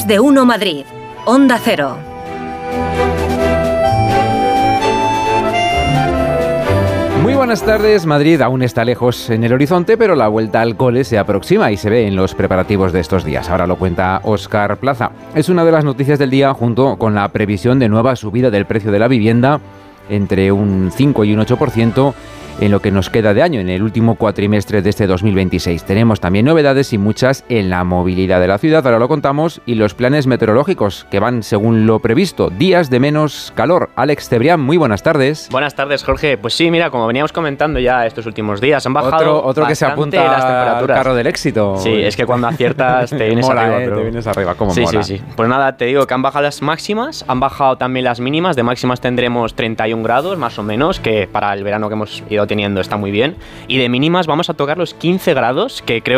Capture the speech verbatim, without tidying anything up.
Más de Uno Madrid. Onda Cero. Muy buenas tardes. Madrid aún está lejos en el horizonte, pero la vuelta al cole se aproxima y se ve en los preparativos de estos días. Ahora lo cuenta Óscar Plaza. Es una de las noticias del día, junto con la previsión de nueva subida del precio de la vivienda entre un cinco y un ocho por ciento en lo que nos queda de año, en el último cuatrimestre de este dos mil veintiséis. Tenemos también novedades y muchas en la movilidad de la ciudad, ahora lo contamos, y los planes meteorológicos que van según lo previsto. Días de menos calor. Alex Cebrián, muy buenas tardes. Buenas tardes, Jorge. Pues sí, mira, como veníamos comentando ya estos últimos días, han bajado Otro, otro que se apunta las temperaturas. Al carro del éxito. Sí, es que cuando aciertas te vienes mola, arriba. Eh, pero... te vienes arriba, como sí, mola. Sí, sí, Pues nada, te digo que han bajado las máximas, han bajado también las mínimas. De máximas tendremos treinta y un grados, más o menos, que para el verano que hemos ido teniendo está muy bien. Y de mínimas vamos a tocar los quince grados, que creo